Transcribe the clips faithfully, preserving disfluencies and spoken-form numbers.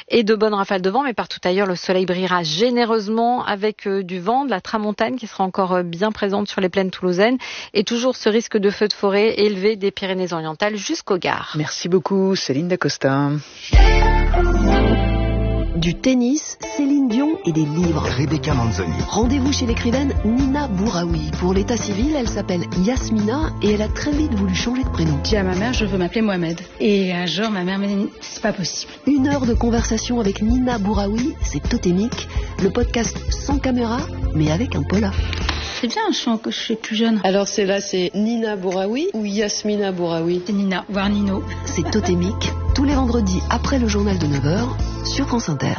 et de bonnes rafales de vent, mais partout ailleurs, le soleil brillera généreusement avec euh, du vent, de la tramontane qui sera encore euh, bien présente sur les plaines toulousaines et toujours ce risque de feux de forêt élevé des Pyrénées-Orientales jusqu'au Gard. Merci beaucoup, Céline Dacosta. Du tennis, Céline Dion et des livres. Rebecca Manzoni. Rendez-vous chez l'écrivaine Nina Bouraoui. Pour l'état civil, elle s'appelle Yasmina et elle a très vite voulu changer de prénom. J'ai dit à ma mère, je veux m'appeler Mohamed. Et un jour, ma mère m'a dit, c'est pas possible. Une heure de conversation avec Nina Bouraoui, c'est totémique. Le podcast sans caméra, mais avec un pola. C'est bien un chant que je suis plus jeune. Alors c'est là, c'est Nina Bouraoui ou Yasmina Bouraoui? C'est Nina, voire Nino. C'est totémique, tous les vendredis après le journal de neuf heures, sur France Inter.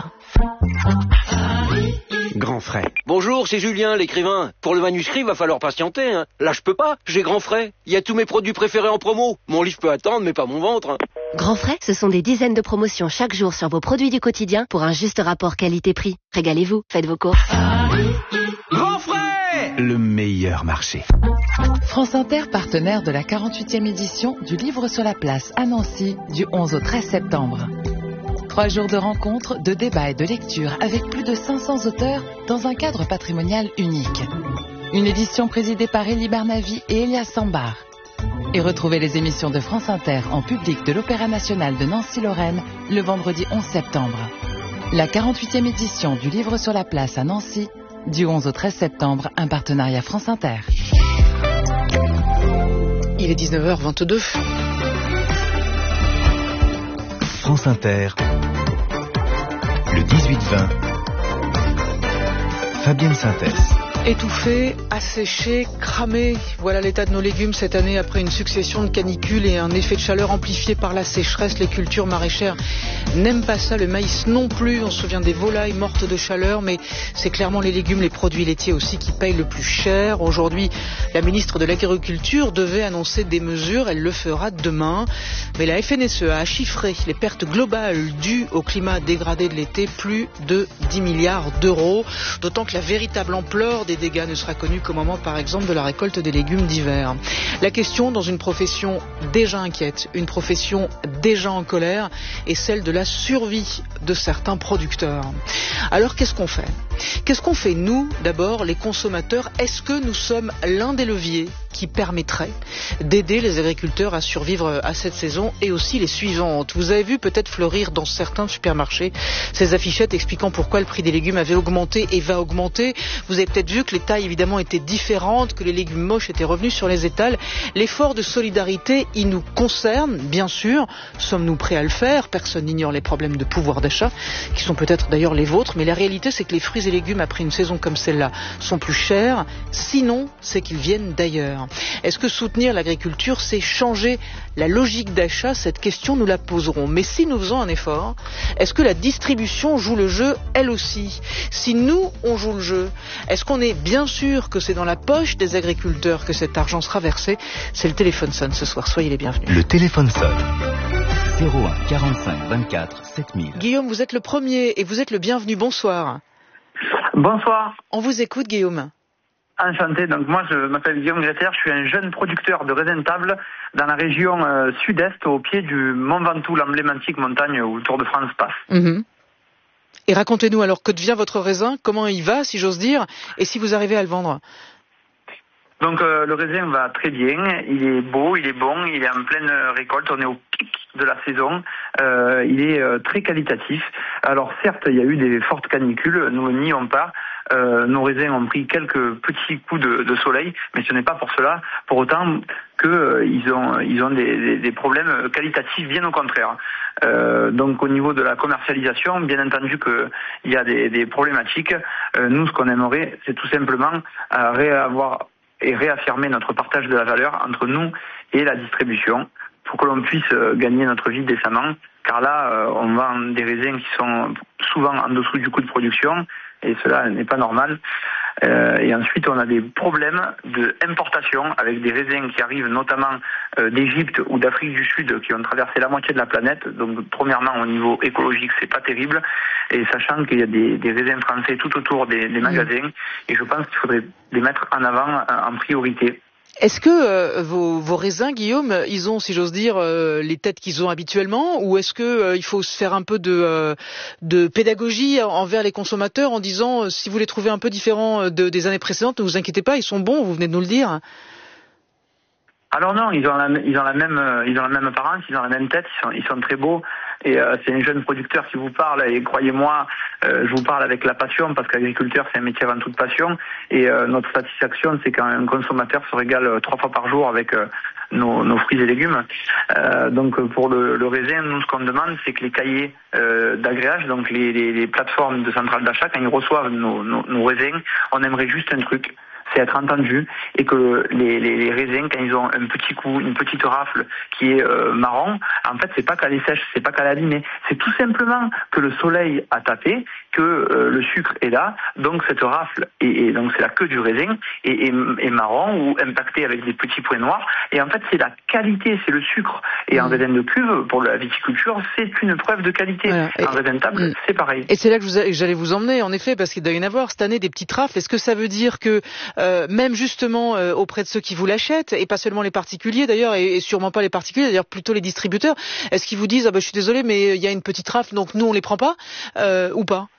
Grand frais. Bonjour, c'est Julien, l'écrivain. Pour le manuscrit, va falloir patienter. Hein. Là, je peux pas. J'ai Grand frais. Il y a tous mes produits préférés en promo. Mon livre peut attendre, mais pas mon ventre. Hein. Grand frais, ce sont des dizaines de promotions chaque jour sur vos produits du quotidien pour un juste rapport qualité-prix. Régalez-vous, faites vos courses. Grand frais, le meilleur marché. France Inter, partenaire de la quarante-huitième édition du Livre sur la place à Nancy du onze au treize septembre. Trois jours de rencontres, de débats et de lecture avec plus de cinq cents auteurs dans un cadre patrimonial unique. Une édition présidée par Elie Barnavi et Elias Sambar. Et retrouvez les émissions de France Inter en public de l'Opéra National de Nancy-Lorraine le vendredi onze septembre. La quarante-huitième édition du Livre sur la place à Nancy du onze au treize septembre, un partenariat France Inter. Il est dix-neuf heures vingt-deux. France Inter, le dix-huit vingt, Fabienne Synthèse. Étouffé, asséché, cramé, voilà l'état de nos légumes cette année après une succession de canicules et un effet de chaleur amplifié par la sécheresse. Les cultures maraîchères n'aiment pas ça, le maïs non plus. On se souvient des volailles mortes de chaleur, mais c'est clairement les légumes, les produits laitiers aussi qui payent le plus cher. Aujourd'hui, la ministre de l'Agriculture devait annoncer des mesures, elle le fera demain. Mais la F N S E a chiffré les pertes globales dues au climat dégradé de l'été, plus de dix milliards d'euros. D'autant que la véritable ampleur des dégâts ne sera connue qu'au moment, par exemple, de la récolte des légumes d'hiver. La question, dans une profession déjà inquiète, une profession déjà en colère, est celle de la survie de certains producteurs. Alors, qu'est-ce qu'on fait ? Qu'est-ce qu'on fait, nous, d'abord, les consommateurs ? Est-ce que nous sommes l'un des leviers qui permettrait d'aider les agriculteurs à survivre à cette saison et aussi les suivantes? Vous avez vu peut-être fleurir dans certains supermarchés ces affichettes expliquant pourquoi le prix des légumes avait augmenté et va augmenter. Vous avez peut-être vu que les tailles évidemment étaient différentes, que les légumes moches étaient revenus sur les étals. L'effort de solidarité, il nous concerne, bien sûr. Sommes-nous prêts à le faire? Personne n'ignore les problèmes de pouvoir d'achat, qui sont peut-être d'ailleurs les vôtres, mais la réalité c'est que les fruits et légumes après une saison comme celle-là sont plus chers. Sinon, c'est qu'ils viennent d'ailleurs. Est-ce que soutenir l'agriculture, c'est changer la logique d'achat? Cette question, nous la poserons. Mais si nous faisons un effort, est-ce que la distribution joue le jeu, elle aussi? Si nous, on joue le jeu, est-ce qu'on est bien sûr que c'est dans la poche des agriculteurs que cet argent sera versé? C'est le téléphone sonne ce soir, soyez les bienvenus. Le téléphone sonne. zéro un quarante-cinq vingt-quatre sept mille. Guillaume, vous êtes le premier et vous êtes le bienvenu. Bonsoir. Bonsoir. On vous écoute, Guillaume. Enchanté, donc moi je m'appelle Guillaume Greter, je suis un jeune producteur de raisins de table dans la région euh, sud-est, au pied du Mont Ventoux, l'emblématique montagne où le Tour de France passe. Mmh. Et racontez-nous alors, que devient votre raisin? Comment il va, si j'ose dire, et si vous arrivez à le vendre? Donc euh, le raisin va très bien, il est beau, il est bon, il est en pleine récolte, on est au pic de la saison, euh, il est euh, très qualitatif. Alors certes, il y a eu des fortes canicules, nous n'y nions pas, euh, nos raisins ont pris quelques petits coups de, de soleil, mais ce n'est pas pour cela, pour autant qu'ils euh, ont, ils ont des, des, des problèmes qualitatifs, bien au contraire. Euh, donc au niveau de la commercialisation, bien entendu qu'il y a des, des problématiques. Euh, nous, ce qu'on aimerait, c'est tout simplement euh, réavoir et réaffirmer notre partage de la valeur entre nous et la distribution pour que l'on puisse gagner notre vie décemment, car là on vend des raisins qui sont souvent en dessous du coût de production et cela n'est pas normal. Euh, et ensuite on a des problèmes d'importation avec des raisins qui arrivent notamment euh, d'Égypte ou d'Afrique du Sud qui ont traversé la moitié de la planète. Donc premièrement au niveau écologique c'est pas terrible, et sachant qu'il y a des, des raisins français tout autour des, des magasins, et je pense qu'il faudrait les mettre en avant en priorité. Est-ce que euh, vos, vos raisins, Guillaume, ils ont, si j'ose dire, euh, les têtes qu'ils ont habituellement, ou est-ce que euh, il faut se faire un peu de, euh, de pédagogie envers les consommateurs en disant euh, si vous les trouvez un peu différents de, des années précédentes, ne vous inquiétez pas, ils sont bons, vous venez de nous le dire. Alors non, ils ont la, ils ont la même, ils ont la même apparence, ils ont la même tête, ils sont, ils sont très beaux. Et euh, c'est un jeune producteur qui vous parle. Et croyez-moi, euh, je vous parle avec la passion, parce qu'agriculteur, c'est un métier avant toute passion. Et euh, notre satisfaction, c'est quand un consommateur se régale trois fois par jour avec euh, nos, nos fruits et légumes. Euh, donc pour le, le raisin, nous, ce qu'on demande, c'est que les cahiers euh, d'agréage, donc les, les, les plateformes de centrale d'achat, quand ils reçoivent nos, nos, nos raisins, on aimerait juste un truc. C'est être entendu, et que les, les, les raisins, quand ils ont un petit coup, une petite rafle qui est euh, marron, en fait, c'est pas qu'elle est sèche, c'est pas qu'elle est abîmée, c'est tout simplement que le soleil a tapé, que euh, le sucre est là, donc cette rafle, et, et donc c'est la queue du raisin, est, est, est marron ou impacté avec des petits points noirs, et en fait, c'est la qualité, c'est le sucre. Et mmh. en raisin de cuve, pour la viticulture, c'est une preuve de qualité. Voilà. En raisin de table, mmh. c'est pareil. Et c'est là que, vous a, que j'allais vous emmener, en effet, parce qu'il doit y en avoir cette année des petites rafles. Est-ce que ça veut dire que Euh, même justement euh, auprès de ceux qui vous l'achètent, et pas seulement les particuliers d'ailleurs, et, et sûrement pas les particuliers, d'ailleurs plutôt les distributeurs, est-ce qu'ils vous disent ah ben, je suis désolé mais il y a une petite rafle donc nous on les prend pas euh, ou pas?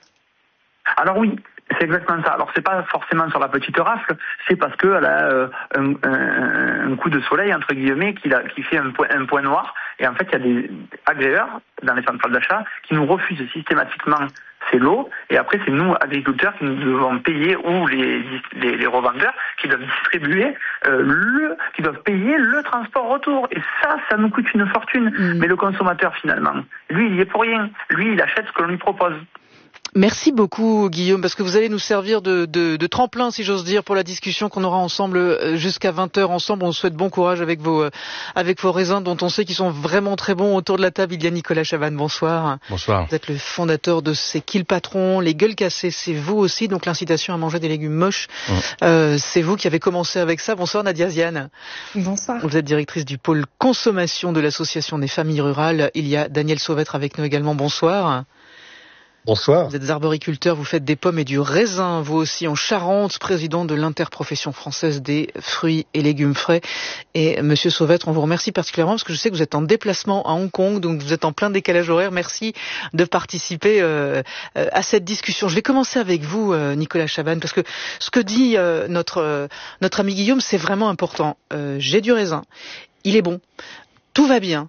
Alors oui, c'est exactement ça. Alors c'est pas forcément sur la petite rafle, c'est parce qu'elle a euh, un, un, un coup de soleil entre guillemets qui, a, qui fait un point, un point noir, et en fait il y a des agréeurs dans les centrales d'achat qui nous refusent systématiquement ces lots, et après c'est nous agriculteurs qui nous devons payer, ou les, les, les revendeurs qui doivent distribuer euh, le, qui doivent payer le transport retour, et ça, ça nous coûte une fortune. Mmh. Mais le consommateur finalement, lui il y est pour rien, lui il achète ce que l'on lui propose. Merci beaucoup Guillaume, parce que vous allez nous servir de, de, de tremplin, si j'ose dire, pour la discussion qu'on aura ensemble jusqu'à vingt heures ensemble. On vous souhaite bon courage avec vos, avec vos raisins dont on sait qu'ils sont vraiment très bons. Autour de la table, il y a Nicolas Chavannes, bonsoir. Bonsoir. Vous êtes le fondateur de C'est qui le patron? Les gueules cassées, c'est vous aussi, donc l'incitation à manger des légumes moches, mmh. euh, c'est vous qui avez commencé avec ça. Bonsoir Nadia Ziane. Bonsoir. Vous êtes directrice du pôle consommation de l'association des familles rurales. Il y a Daniel Sauvêtre avec nous également, bonsoir. Bonsoir. Vous êtes arboriculteur, vous faites des pommes et du raisin, vous aussi en Charente, président de l'interprofession française des fruits et légumes frais. Et Monsieur Sauvêtre, on vous remercie particulièrement parce que je sais que vous êtes en déplacement à Hong Kong, donc vous êtes en plein décalage horaire. Merci de participer euh, à cette discussion. Je vais commencer avec vous, euh, Nicolas Chavannes, parce que ce que dit euh, notre euh, notre ami Guillaume, c'est vraiment important. Euh, j'ai du raisin, il est bon, tout va bien.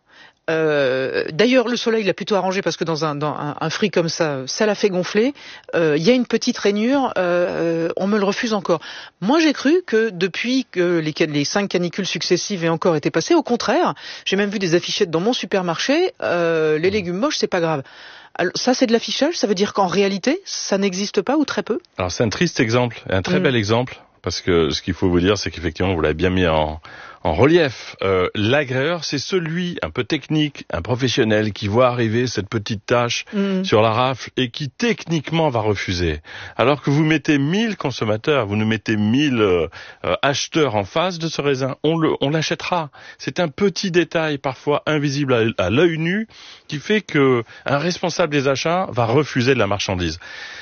Euh, d'ailleurs, le soleil l'a plutôt arrangé parce que dans un, dans un, un fruit comme ça, ça l'a fait gonfler. Il euh, y a une petite rainure, euh, on me le refuse encore. Moi, j'ai cru que depuis que les, les cinq canicules successives aient encore été passées, au contraire, j'ai même vu des affichettes dans mon supermarché, euh, les légumes moches, c'est pas grave. Alors, ça, c'est de l'affichage, ça veut dire qu'en réalité, ça n'existe pas ou très peu? Alors, c'est un triste exemple, un très mmh. bel exemple, parce que ce qu'il faut vous dire, c'est qu'effectivement, vous l'avez bien mis en... En relief, euh, l'agréeur, c'est celui un peu technique, un professionnel qui voit arriver cette petite tache mmh. sur la rafle et qui techniquement va refuser. Alors que vous mettez mille consommateurs, vous nous mettez mille euh, euh, acheteurs en face de ce raisin, on le, on l'achètera. C'est un petit détail parfois invisible à, à l'œil nu qui fait que un responsable des achats va refuser de la marchandise.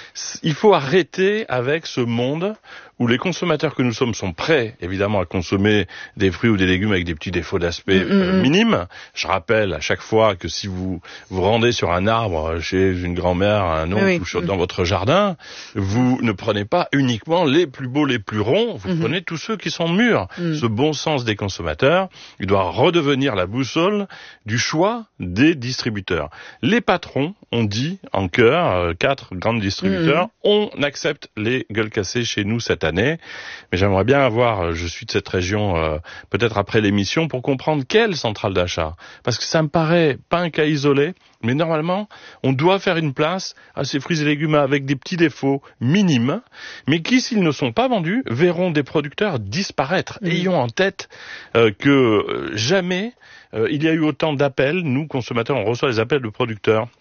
Il faut arrêter avec ce monde où les consommateurs que nous sommes sont prêts, évidemment, à consommer des fruits ou des légumes avec des petits défauts d'aspect mmh, euh, minimes. Je rappelle à chaque fois que si vous vous rendez sur un arbre chez une grand-mère, un oncle, oui. ou dans votre jardin, vous ne prenez pas uniquement les plus beaux, les plus ronds, vous mmh. prenez tous ceux qui sont mûrs. Mmh. Ce bon sens des consommateurs, il doit redevenir la boussole du choix des distributeurs. Les patrons ont dit en chœur, euh, quatre grandes distributeurs, mmh. on accepte les gueules cassées chez nous cette année. Mais j'aimerais bien avoir, je suis de cette région, euh, peut-être après l'émission, pour comprendre quelle centrale d'achat. Parce que ça me paraît pas un cas isolé, mais normalement, on doit faire une place à ces fruits et légumes avec des petits défauts minimes, mais qui, s'ils ne sont pas vendus, verront des producteurs disparaître. Mmh. Ayons en tête euh, que euh, jamais euh, il y a eu autant d'appels. Nous, consommateurs, on reçoit des appels de producteurs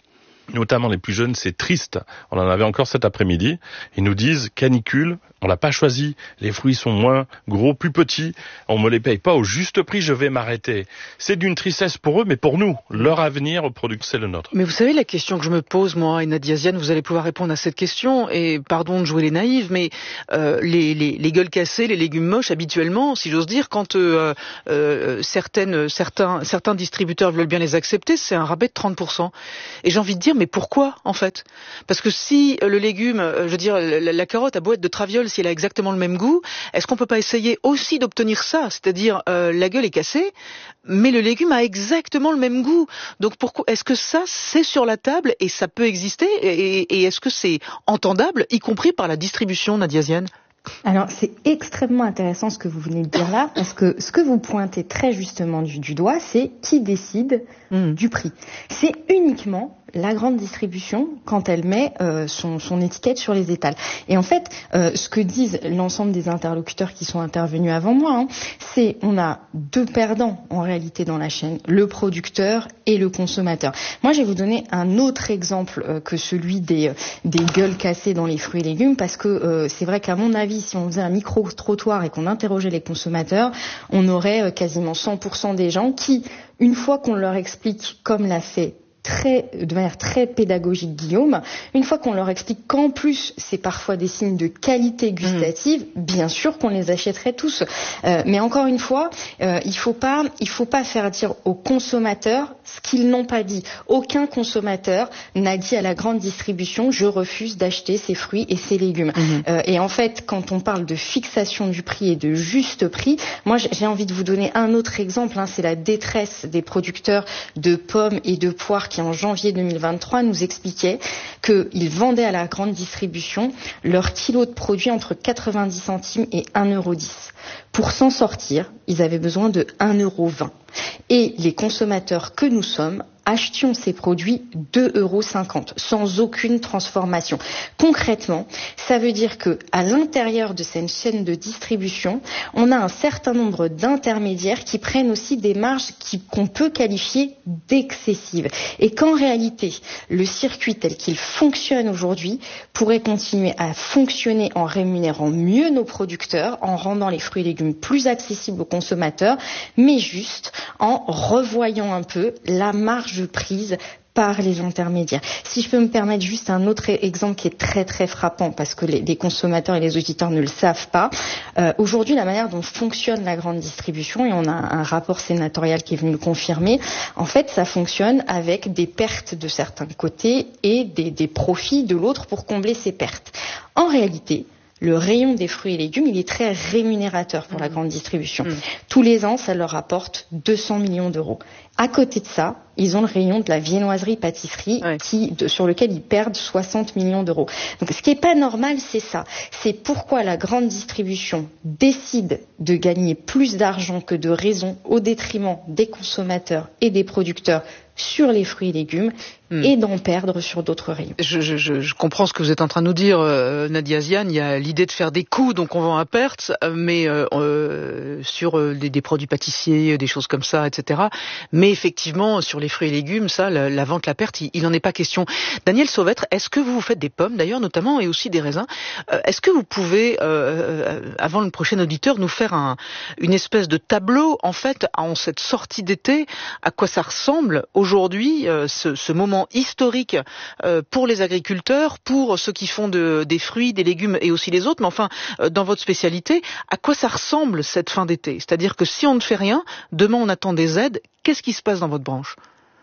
notamment les plus jeunes, c'est triste. On en avait encore cet après-midi. Ils nous disent canicule, on l'a pas choisi. Les fruits sont moins gros, plus petits. On me les paye pas au juste prix, je vais m'arrêter. C'est d'une tristesse pour eux, mais pour nous, leur avenir au producteur, c'est le nôtre. Mais vous savez, la question que je me pose, moi, et Nadia Ziane, vous allez pouvoir répondre à cette question, et pardon de jouer les naïves, mais euh, les, les, les gueules cassées, les légumes moches, habituellement, si j'ose dire, quand euh, euh, certaines, certains, certains distributeurs veulent bien les accepter, c'est un rabais de trente pour cent. Et j'ai envie de dire, mais pourquoi, en fait? Parce que si le légume, je veux dire, la, la carotte à boîte de Traviole, si elle a exactement le même goût, est-ce qu'on peut pas essayer aussi d'obtenir ça? C'est-à-dire, euh, la gueule est cassée, mais le légume a exactement le même goût. Donc pourquoi, est-ce que ça, c'est sur la table et ça peut exister? Et, et est-ce que c'est entendable, y compris par la distribution, Nadia Ziane? Alors, c'est extrêmement intéressant ce que vous venez de dire là, parce que ce que vous pointez très justement du, du doigt, c'est qui décide mmh. du prix. C'est uniquement la grande distribution quand elle met euh, son, son étiquette sur les étals. Et en fait, euh, ce que disent l'ensemble des interlocuteurs qui sont intervenus avant moi, hein, c'est on a deux perdants en réalité dans la chaîne, le producteur et le consommateur. Moi, je vais vous donner un autre exemple euh, que celui des, des gueules cassées dans les fruits et légumes, parce que euh, c'est vrai qu'à mon avis, si on faisait un micro-trottoir et qu'on interrogeait les consommateurs, on aurait euh, quasiment cent pour cent des gens qui, une fois qu'on leur explique, comme l'a fait très, de manière très pédagogique Guillaume, une fois qu'on leur explique qu'en plus c'est parfois des signes de qualité gustative, mmh. bien sûr qu'on les achèterait tous. Euh, mais encore une fois, euh, il faut pas, il faut pas faire dire aux consommateurs ce qu'ils n'ont pas dit. Aucun consommateur n'a dit à la grande distribution je refuse d'acheter ces fruits et ces légumes. Mmh. Euh, et en fait, quand on parle de fixation du prix et de juste prix, moi j'ai envie de vous donner un autre exemple. Hein, c'est la détresse des producteurs de pommes et de poires qui en janvier deux mille vingt-trois nous expliquait qu'ils vendaient à la grande distribution leur kilo de produits entre quatre-vingt-dix centimes et un euro dix. Pour s'en sortir, ils avaient besoin de un euro vingt. Et les consommateurs que nous sommes achetions ces produits deux euros cinquante, sans aucune transformation. Concrètement, ça veut dire que à l'intérieur de cette chaîne de distribution, on a un certain nombre d'intermédiaires qui prennent aussi des marges qui, qu'on peut qualifier d'excessives. Et qu'en réalité, le circuit tel qu'il fonctionne aujourd'hui pourrait continuer à fonctionner en rémunérant mieux nos producteurs, en rendant les fruits et légumes plus accessibles aux consommateurs, mais juste en revoyant un peu la marge prise par les intermédiaires. Si je peux me permettre juste un autre exemple qui est très très frappant parce que les, les consommateurs et les auditeurs ne le savent pas. Euh, aujourd'hui, la manière dont fonctionne la grande distribution, et on a un rapport sénatorial qui est venu le confirmer, en fait, ça fonctionne avec des pertes de certains côtés et des, des profits de l'autre pour combler ces pertes. En réalité, le rayon des fruits et légumes, il est très rémunérateur pour mmh. la grande distribution. Mmh. Tous les ans, ça leur rapporte deux cents millions d'euros. À côté de ça, ils ont le rayon de la viennoiserie-pâtisserie ouais. qui, de, sur lequel ils perdent soixante millions d'euros. Donc, ce qui n'est pas normal, c'est ça. C'est pourquoi la grande distribution décide de gagner plus d'argent que de raison au détriment des consommateurs et des producteurs sur les fruits et légumes hmm. et d'en perdre sur d'autres rayons. Je, je, je comprends ce que vous êtes en train de nous dire, euh, Nadia Ziane. Il y a l'idée de faire des coûts, donc on vend à perte, mais euh, euh, sur euh, des, des produits pâtissiers, des choses comme ça, et cetera. Mais effectivement, sur les fruits et légumes, ça, la, la vente, la perte, il n'en est pas question. Daniel Sauvêtre, est-ce que vous faites des pommes, d'ailleurs, notamment, et aussi des raisins? euh, Est-ce que vous pouvez, euh, avant le prochain auditeur, nous faire un, une espèce de tableau, en fait, en cette sortie d'été, à quoi ça ressemble aujourd'hui, euh, ce, ce moment historique euh, pour les agriculteurs, pour ceux qui font de, des fruits, des légumes et aussi les autres, mais enfin, euh, dans votre spécialité, à quoi ça ressemble cette fin d'été? C'est-à-dire que si on ne fait rien, demain on attend des aides, qu'est-ce qui se passe dans votre branche?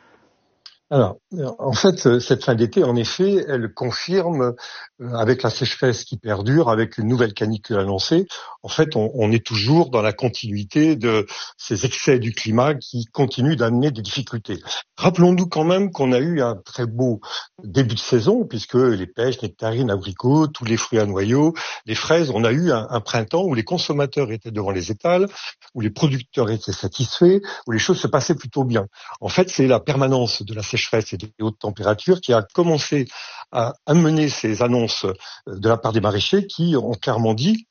Alors, en fait, cette fin d'été, en effet, elle confirme, avec la sécheresse qui perdure, avec une nouvelle canicule annoncée, en fait, on, on est toujours dans la continuité de ces excès du climat qui continuent d'amener des difficultés. Rappelons-nous quand même qu'on a eu un très beau début de saison, puisque les pêches, nectarines, abricots, tous les fruits à noyaux, les fraises, on a eu un, un printemps où les consommateurs étaient devant les étals, où les producteurs étaient satisfaits, où les choses se passaient plutôt bien. En fait, c'est la permanence de la sécheresse et des hautes températures qui a commencé à amener ces annonces de la part des maraîchers qui ont clairement dit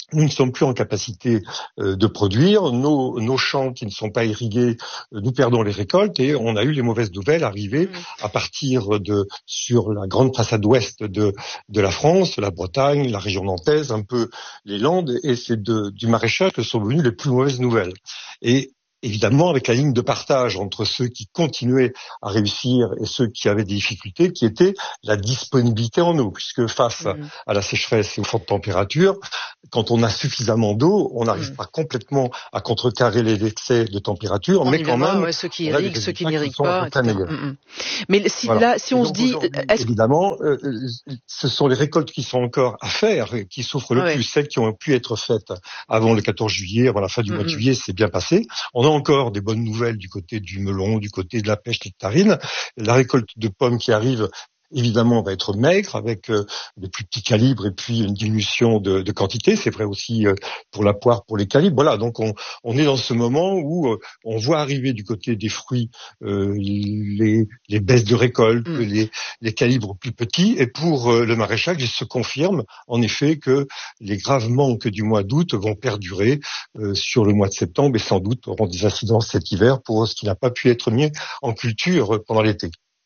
nous ne sommes plus en capacité euh, de produire, nos, nos champs qui ne sont pas irrigués, euh, nous perdons les récoltes et on a eu les mauvaises nouvelles arriver mmh. à partir de sur la grande façade ouest de de la France, la Bretagne, la région nantaise, un peu les Landes, et c'est de, du maraîchage que sont venues les plus mauvaises nouvelles. Et évidemment, avec la ligne de partage entre ceux qui continuaient à réussir et ceux qui avaient des difficultés, qui était la disponibilité en eau, puisque face mmh. à la sécheresse et aux fortes températures, quand on a suffisamment d'eau, on n'arrive mmh. pas complètement à contrecarrer les excès de température, on mais quand viendra, même, ouais, ceux qui irriguent, ceux qui n'irriguent pas, et cetera. Mmh. Mais si voilà. là, si on se dit, est-ce... évidemment, euh, ce sont les récoltes qui sont encore à faire, qui souffrent le ouais. plus, celles qui ont pu être faites avant le quatorze juillet, avant la fin du mmh. mois de juillet, c'est bien passé. On a encore des bonnes nouvelles du côté du melon, du côté de la pêche nectarine. La récolte de pommes qui arrive, évidemment, va être maigre, avec euh, des plus petits calibres et puis une diminution de, de quantité. C'est vrai aussi euh, pour la poire, pour les calibres. Voilà, donc on, on est dans ce moment où euh, on voit arriver du côté des fruits euh, les, les baisses de récolte, mmh. les, les calibres plus petits. Et pour euh, le maraîchage, il se confirme en effet que les graves manques du mois d'août vont perdurer euh, sur le mois de septembre et sans doute auront des incidences cet hiver pour ce qui n'a pas pu être mis en culture pendant l'été.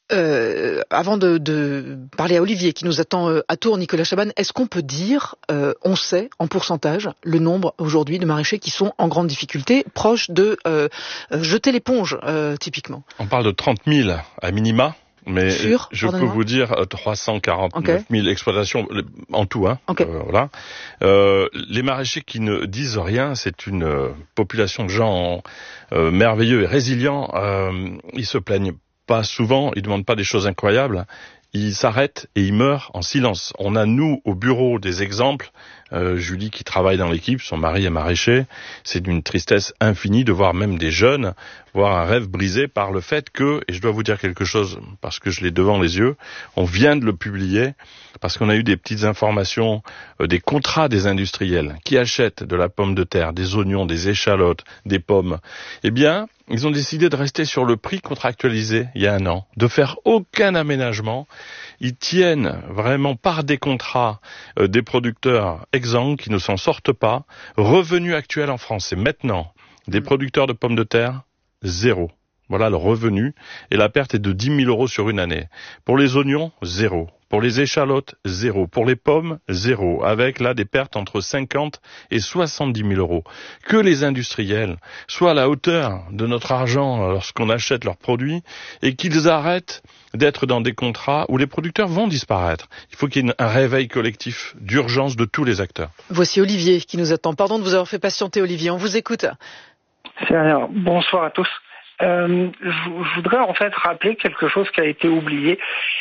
Euh, avant de, de parler à Olivier qui nous attend euh, à Tours, Nicolas Chaban, est-ce qu'on peut dire, euh, on sait en pourcentage, le nombre aujourd'hui de maraîchers qui sont en grande difficulté, proches de euh, jeter l'éponge euh, typiquement? On parle de trente mille à minima. Mais Sur, je peux vous dire trois cent quarante-neuf mille okay. exploitations en tout, hein. Okay. Euh, voilà. Euh, les maraîchers qui ne disent rien, c'est une euh, population de gens euh, merveilleux et résilients. Euh, ils se plaignent pas souvent, ils demandent pas des choses incroyables. Ils s'arrêtent et ils meurent en silence. On a, nous, au bureau, des exemples. Euh, Julie, qui travaille dans l'équipe, son mari est maraîcher. C'est d'une tristesse infinie de voir même des jeunes voir un rêve brisé par le fait que, et je dois vous dire quelque chose, parce que je l'ai devant les yeux, on vient de le publier, parce qu'on a eu des petites informations, euh, des contrats des industriels qui achètent de la pomme de terre, des oignons, des échalotes, des pommes. Eh bien, ils ont décidé de rester sur le prix contractualisé il y a un an, de faire aucun aménagement. Ils tiennent vraiment par des contrats euh, des producteurs exsangues qui ne s'en sortent pas. Revenu actuel en France, c'est maintenant des producteurs de pommes de terre, zéro. Voilà le revenu. Et la perte est de dix mille euros sur une année. Pour les oignons, zéro. Pour les échalotes, zéro. Pour les pommes, zéro. Avec là des pertes entre cinquante et soixante-dix mille euros. Que les industriels soient à la hauteur de notre argent lorsqu'on achète leurs produits et qu'ils arrêtent d'être dans des contrats où les producteurs vont disparaître. Il faut qu'il y ait un réveil collectif d'urgence de tous les acteurs. Voici Olivier qui nous attend. Pardon de vous avoir fait patienter, Olivier. On vous écoute. C'est rien. Bonsoir à tous. Euh, je, je voudrais en fait rappeler quelque chose qui a été oublié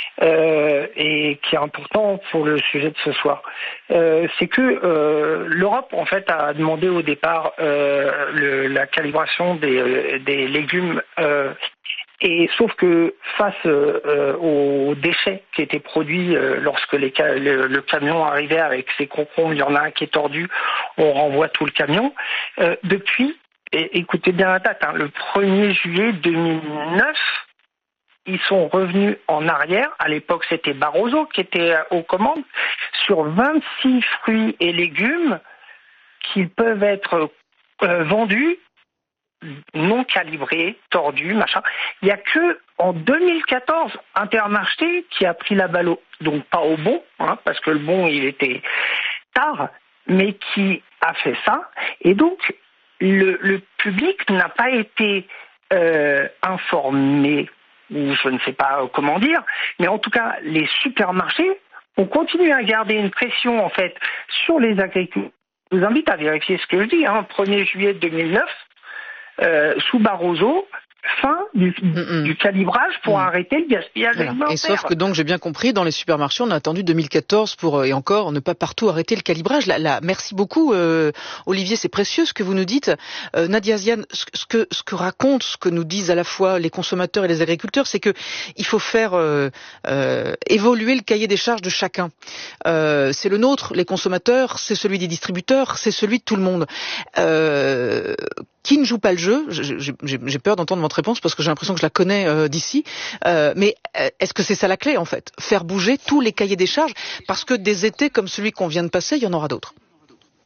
euh, et qui est important pour le sujet de ce soir. Euh, c'est que euh, l'Europe en fait a demandé au départ euh, le, la calibration des, des légumes. Euh, Et sauf que face euh, aux déchets qui étaient produits euh, lorsque les ca- le, le camion arrivait avec ses concombres, il y en a un qui est tordu, on renvoie tout le camion. Euh, depuis, et écoutez bien la date, hein, le premier juillet deux mille neuf, ils sont revenus en arrière. À l'époque, c'était Barroso qui était aux commandes sur vingt-six fruits et légumes qui peuvent être euh, vendus non calibré, tordu, machin. Il n'y a que en deux mille quatorze, Intermarché qui a pris la balle, au, donc pas au bon, hein, parce que le bon il était tard, mais qui a fait ça. Et donc le, le public n'a pas été euh, informé, ou je ne sais pas comment dire, mais en tout cas les supermarchés ont continué à garder une pression en fait sur les agriculteurs. Je vous invite à vérifier ce que je dis. Hein, premier juillet deux mille neuf. Euh, sous Barroso, fin du, mm-hmm. du calibrage pour mm-hmm. arrêter le gaspillage voilà. alimentaire. Et sauf que donc, j'ai bien compris, dans les supermarchés, on a attendu deux mille quatorze pour, et encore, ne pas partout arrêter le calibrage. Là, là, merci beaucoup, euh, Olivier, c'est précieux ce que vous nous dites. Euh, Nadia Ziane, ce, ce, que, ce que racontent, ce que nous disent à la fois les consommateurs et les agriculteurs, c'est que il faut faire euh, euh, évoluer le cahier des charges de chacun. Euh, c'est le nôtre, les consommateurs, c'est celui des distributeurs, c'est celui de tout le monde. Euh, Qui ne joue pas le jeu, j'ai, j'ai peur d'entendre votre réponse parce que j'ai l'impression que je la connais euh, d'ici, euh, mais est-ce que c'est ça la clé en fait? Faire bouger tous les cahiers des charges, parce que des étés comme celui qu'on vient de passer, il y en aura d'autres.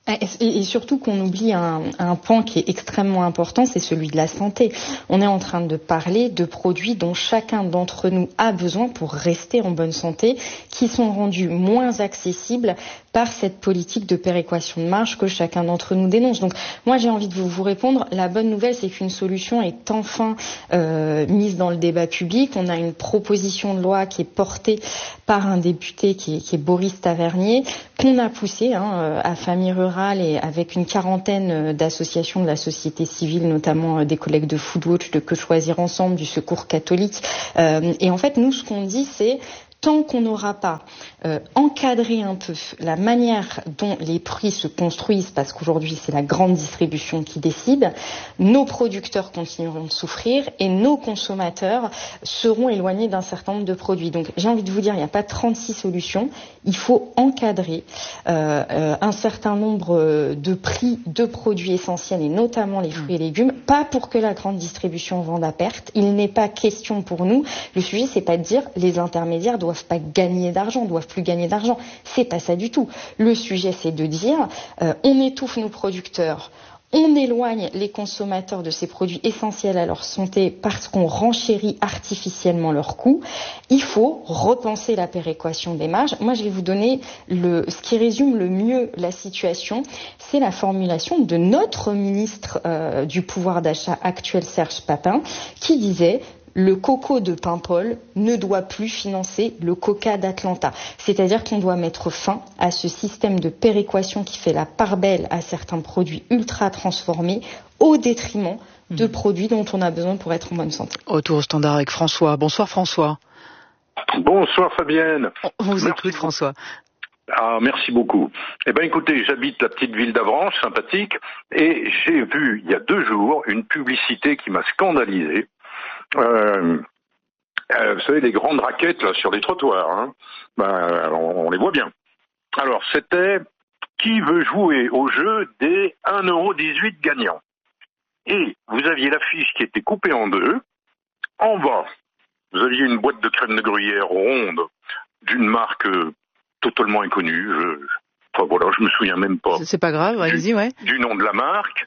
Et surtout qu'on oublie un, un pan qui est extrêmement important, c'est celui de la santé. On est en train de parler de produits dont chacun d'entre nous a besoin pour rester en bonne santé, qui sont rendus moins accessibles par cette politique de péréquation de marge que chacun d'entre nous dénonce. Donc moi j'ai envie de vous, vous répondre, la bonne nouvelle c'est qu'une solution est enfin euh, mise dans le débat public. On a une proposition de loi qui est portée par un député qui est, qui est Boris Tavernier, qu'on a poussé hein, à Famille Rurale et avec une quarantaine d'associations de la société civile, notamment des collègues de Foodwatch, de Que Choisir Ensemble, du Secours catholique. Euh, et en fait nous ce qu'on dit c'est tant qu'on n'aura pas euh, encadré un peu la manière dont les prix se construisent, parce qu'aujourd'hui c'est la grande distribution qui décide, nos producteurs continueront de souffrir et nos consommateurs seront éloignés d'un certain nombre de produits. Donc j'ai envie de vous dire, il n'y a pas trente-six solutions, il faut encadrer euh, euh, un certain nombre de prix de produits essentiels et notamment les fruits et légumes, pas pour que la grande distribution vende à perte. Il n'est pas question pour nous, le sujet c'est pas de dire les intermédiaires doivent doivent pas gagner d'argent, doivent plus gagner d'argent. C'est pas ça du tout. Le sujet, c'est de dire, euh, on étouffe nos producteurs, on éloigne les consommateurs de ces produits essentiels à leur santé parce qu'on renchérit artificiellement leurs coûts. Il faut repenser la péréquation des marges. Moi, je vais vous donner le, ce qui résume le mieux la situation. C'est la formulation de notre ministre euh, du pouvoir d'achat actuel, Serge Papin, qui disait le coco de Paimpol ne doit plus financer le coca d'Atlanta. C'est-à-dire qu'on doit mettre fin à ce système de péréquation qui fait la part belle à certains produits ultra transformés au détriment de mmh. produits dont on a besoin pour être en bonne santé. Retour au standard avec François. Bonsoir François. Bonsoir Fabienne. On vous écoute François. Ah, merci beaucoup. Eh ben, écoutez, j'habite la petite ville d'Avranches, sympathique, et j'ai vu il y a deux jours une publicité qui m'a scandalisé. Euh, euh, vous savez, les grandes raquettes là sur les trottoirs, hein, ben, on, on les voit bien. Alors, c'était qui veut jouer au jeu des un euro dix-huit gagnants. Et vous aviez l'affiche qui était coupée en deux. En bas, vous aviez une boîte de crème de gruyère ronde d'une marque euh, totalement inconnue. Je, enfin voilà, je me souviens même pas. C'est pas grave, allez-y, ouais. Du nom de la marque.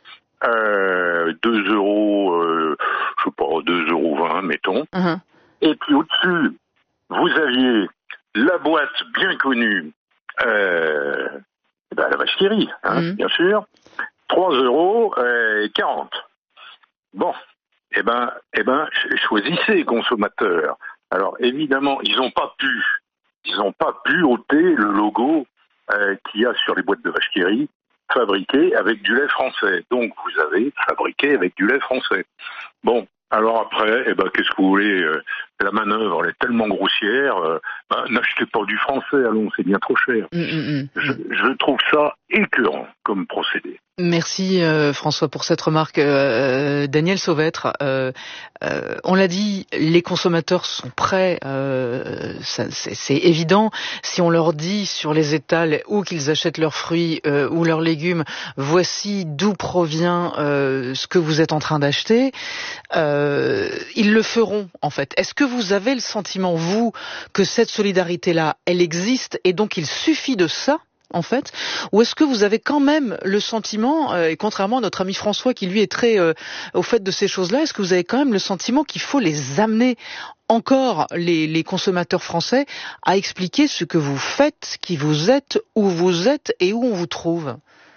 Euh, deux euros, euh, je sais pas, deux euros vingt, mettons. Uh-huh. Et puis au-dessus, vous aviez la boîte bien connue, euh, ben, la vache qui rit, hein, uh-huh. bien sûr, trois euros quarante. Bon, eh ben, eh ben, choisissez, consommateurs. Alors évidemment, ils n'ont pas pu, ils n'ont pas pu ôter le logo euh, qu'il y a sur les boîtes de vache qui rit, fabriqué avec du lait français. Donc, vous avez fabriqué avec du lait français. Bon, alors après, eh ben, qu'est-ce que vous voulez euh, la manœuvre, elle est tellement grossière. Euh, ben, n'achetez pas du français, allons, c'est bien trop cher. Mmh, mmh, je, je trouve ça écœurant comme procédé. Merci euh, François pour cette remarque. Euh, Daniel Sauvêtre, euh, euh, on l'a dit, les consommateurs sont prêts, euh, ça, c'est, c'est évident. Si on leur dit sur les étals où qu'ils achètent leurs fruits euh, ou leurs légumes, voici d'où provient euh, ce que vous êtes en train d'acheter, euh, ils le feront en fait. Est-ce que vous avez le sentiment, vous, que cette solidarité-là, elle existe et donc il suffit de ça en fait, ou est-ce que vous avez quand même le sentiment, euh, et contrairement à notre ami François qui lui est très euh, au fait de ces choses-là, est-ce que vous avez quand même le sentiment qu'il faut les amener encore, les, les consommateurs français, à expliquer ce que vous faites, qui vous êtes, où vous êtes et où on vous trouve ?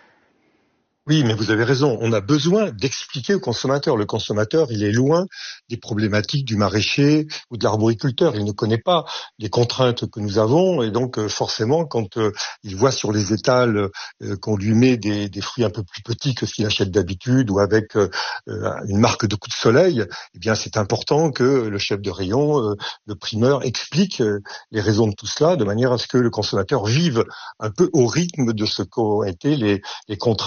Oui, mais vous avez raison. On a besoin d'expliquer au consommateur. Le consommateur, il est loin des problématiques du maraîcher ou de l'arboriculteur. Il ne connaît pas les contraintes que nous avons et donc forcément, quand euh, il voit sur les étals euh, qu'on lui met des, des fruits un peu plus petits que ce qu'il achète d'habitude ou avec euh, une marque de coup de soleil, eh bien, c'est important que le chef de rayon, euh, le primeur, explique euh, les raisons de tout cela de manière à ce que le consommateur vive un peu au rythme de ce qu'ont été les, les contraintes climatiques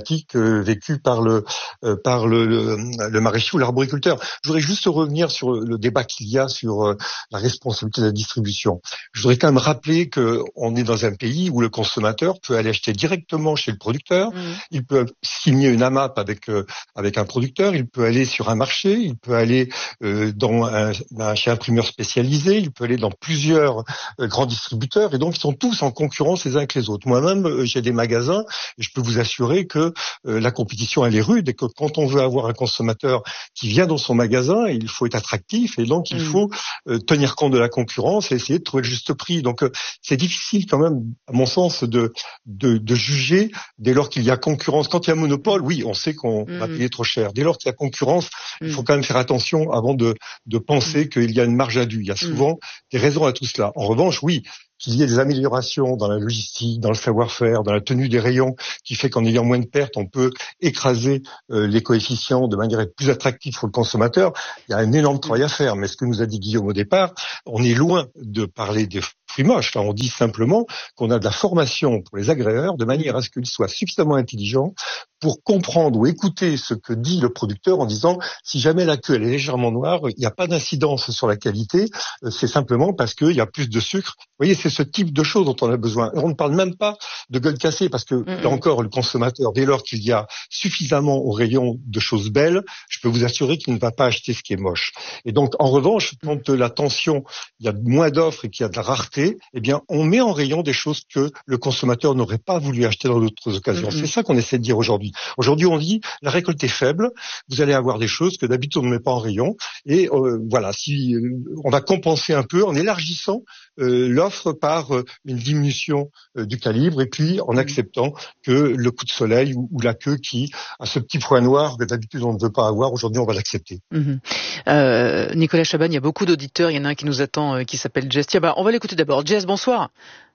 problématique euh, vécue par le euh, par le, le, le maraîcher ou l'arboriculteur. Je voudrais juste revenir sur le débat qu'il y a sur euh, la responsabilité de la distribution. Je voudrais quand même rappeler que on est dans un pays où le consommateur peut aller acheter directement chez le producteur, mmh. il peut signer une AMAP avec euh, avec un producteur, il peut aller sur un marché, il peut aller euh, dans un, un chez un imprimeur spécialisé, il peut aller dans plusieurs euh, grands distributeurs, et donc ils sont tous en concurrence les uns avec les autres. Moi-même, euh, j'ai des magasins et je peux vous assurer que euh, la compétition elle est rude et que quand on veut avoir un consommateur qui vient dans son magasin, il faut être attractif et donc il mmh. faut euh, tenir compte de la concurrence et essayer de trouver le juste prix. Donc euh, c'est difficile quand même, à mon sens, de de, de juger dès lors qu'il y a concurrence. Quand il y a monopole, oui, on sait qu'on mmh. va payer trop cher. Dès lors qu'il y a concurrence, mmh. il faut quand même faire attention avant de de penser mmh. qu'il y a une marge à due. Il y a souvent mmh. des raisons à tout cela. En revanche, oui, qu'il y ait des améliorations dans la logistique, dans le savoir-faire, dans la tenue des rayons, qui fait qu'en ayant moins de pertes, on peut écraser euh, les coefficients de manière à être plus attractif pour le consommateur. Il y a un énorme travail à faire. Mais ce que nous a dit Guillaume au départ, on est loin de parler des fruits moches. Là, on dit simplement qu'on a de la formation pour les agréeurs de manière à ce qu'ils soient suffisamment intelligents pour comprendre ou écouter ce que dit le producteur en disant si jamais la queue elle est légèrement noire, il n'y a pas d'incidence sur la qualité, c'est simplement parce qu'il y a plus de sucre. Vous voyez, c'est ce type de choses dont on a besoin. Et on ne parle même pas de gueule cassée parce que mmh. là encore, le consommateur, dès lors qu'il y a suffisamment au rayon de choses belles, je peux vous assurer qu'il ne va pas acheter ce qui est moche. Et donc, en revanche, quand la tension, il y a moins d'offres et qu'il y a de la rareté, eh bien, on met en rayon des choses que le consommateur n'aurait pas voulu acheter dans d'autres occasions. Mmh. C'est ça qu'on essaie de dire aujourd'hui. Aujourd'hui, on dit la récolte est faible, vous allez avoir des choses que d'habitude on ne met pas en rayon, et euh, voilà, si euh, on va compenser un peu en élargissant euh, l'offre par euh, une diminution euh, du calibre, et puis en acceptant que le coup de soleil ou, ou la queue qui a ce petit point noir que d'habitude on ne veut pas avoir, aujourd'hui on va l'accepter. Mmh. Euh, Nicolas Chaban, il y a beaucoup d'auditeurs, il y en a un qui nous attend, euh, qui s'appelle Jess. Tiens, bah, on va l'écouter d'abord. Jess, bonsoir.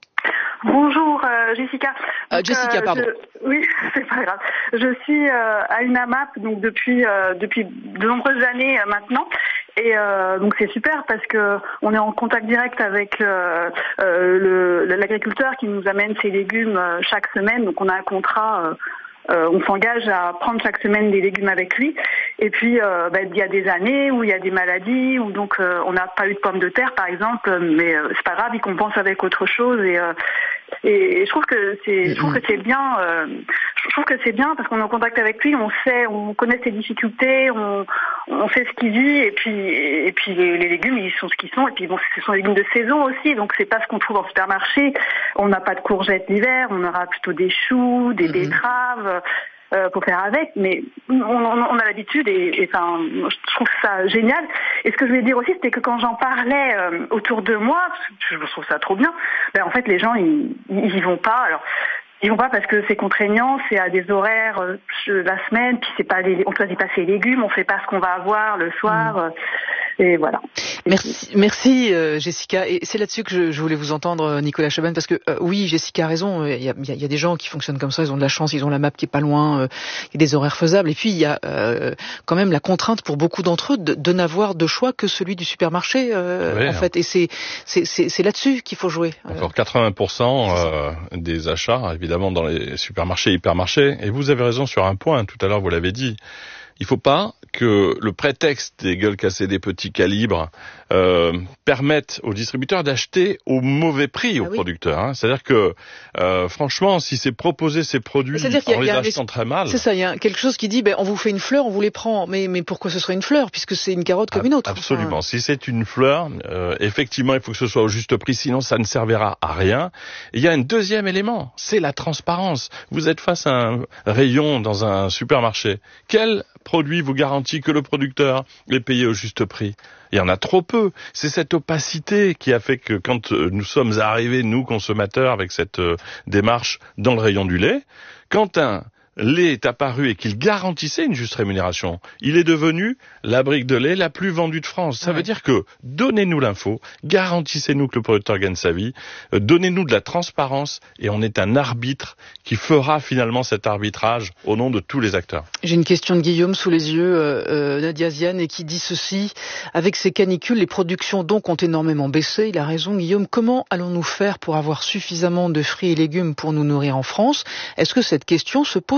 Bonjour euh, Jessica. Donc, euh, Jessica, pardon. Je, oui, c'est pas grave. Je suis euh, à une AMAP donc depuis euh, depuis de nombreuses années euh, maintenant. Et euh, donc c'est super parce que on est en contact direct avec euh, euh, le, l'agriculteur qui nous amène ses légumes euh, chaque semaine. Donc on a un contrat. Euh, Euh, on s'engage à prendre chaque semaine des légumes avec lui. Et puis, euh, bah, il y a des années où il y a des maladies, où donc euh, on n'a pas eu de pommes de terre, par exemple, mais euh, c'est pas grave, il compense avec autre chose. Et, euh, et, et je trouve que c'est, je trouve que c'est bien. Euh, je trouve que c'est bien parce qu'on est en contact avec lui, on sait, on connaît ses difficultés, on, on sait ce qu'il vit. Et puis, et puis les, les légumes, ils sont ce qu'ils sont. Et puis bon, ce sont des légumes de saison aussi, donc c'est pas ce qu'on trouve en supermarché. On n'a pas de courgettes l'hiver, on aura plutôt des choux, des mmh. betteraves. Euh, pour faire avec, mais on, on, on a l'habitude et, et enfin, je trouve ça génial. Et ce que je voulais dire aussi, c'était que quand j'en parlais euh, autour de moi, je trouve ça trop bien. Ben en fait, les gens ils, ils y vont pas. Alors, ils vont pas parce que c'est contraignant, c'est à des horaires euh, la semaine, puis c'est pas les, on choisit pas ses légumes, on sait pas ce qu'on va avoir le soir. Mmh. Euh, Et voilà. Merci, merci euh, Jessica. Et c'est là-dessus que je, je voulais vous entendre, Nicolas Chaban, parce que euh, oui, Jessica a raison. Il y a, il y a des gens qui fonctionnent comme ça, ils ont de la chance, ils ont la map qui est pas loin, euh, il y a des horaires faisables. Et puis il y a euh, quand même la contrainte pour beaucoup d'entre eux de, de n'avoir de choix que celui du supermarché, euh, oui, en hein. fait. Et c'est, c'est, c'est, c'est là-dessus qu'il faut jouer. Encore quatre-vingts pour cent euh, des achats, évidemment, dans les supermarchés, hypermarchés. Et vous avez raison sur un point. Tout à l'heure, vous l'avez dit. Il ne faut pas que le prétexte des gueules cassées des petits calibres euh, permette aux distributeurs d'acheter au mauvais prix aux ah oui. producteurs. Hein. C'est-à-dire que, euh, franchement, si c'est proposer ces produits en les achetant très mal... C'est ça, il y a quelque chose qui dit, ben, on vous fait une fleur, on vous les prend. Mais, mais pourquoi ce serait une fleur, puisque c'est une carotte comme ah, une autre. Absolument. Enfin... Si c'est une fleur, euh, effectivement, il faut que ce soit au juste prix, sinon ça ne servira à rien. Et il y a un deuxième élément, c'est la transparence. Vous êtes face à un rayon dans un supermarché. Quel produit vous garantit que le producteur est payé au juste prix? Il y en a trop peu. C'est cette opacité qui a fait que quand nous sommes arrivés, nous consommateurs, avec cette euh, démarche dans le rayon du lait, quand un lait est apparu et qu'il garantissait une juste rémunération, il est devenu la brique de lait la plus vendue de France. Ça ouais. veut dire que donnez-nous l'info, garantissez-nous que le producteur gagne sa vie, euh, donnez-nous de la transparence et on est un arbitre qui fera finalement cet arbitrage au nom de tous les acteurs. J'ai une question de Guillaume sous les yeux, euh, euh, Nadia Ziane, et qui dit ceci: avec ces canicules, les productions donc ont énormément baissé. Il a raison, Guillaume. Comment allons-nous faire pour avoir suffisamment de fruits et légumes pour nous nourrir en France? Est-ce que cette question se pose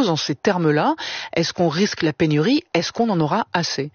dans ces termes-là. Est-ce qu'on risque la pénurie? Est-ce qu'on en aura assez?